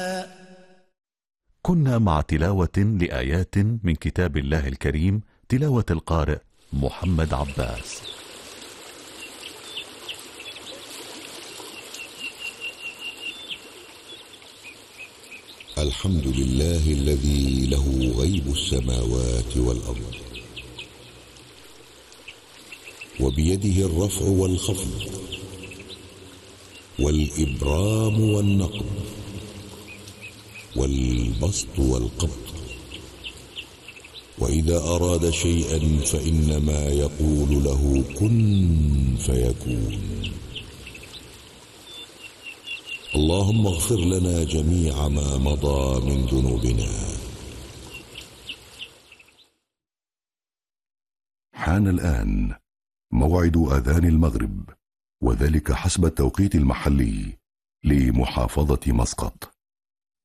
كنا مع تلاوة لآيات من كتاب الله الكريم، تلاوة القارئ محمد عباس. الحمد لله الذي له غيب السماوات والأرض، وبيده الرفع والخفض والإبرام والنقب والبسط والقبض، وإذا أراد شيئا فإنما يقول له كن فيكون. اللهم اغفر لنا جميع ما مضى من ذنوبنا. حان الآن موعد أذان المغرب، وذلك حسب التوقيت المحلي لمحافظة مسقط.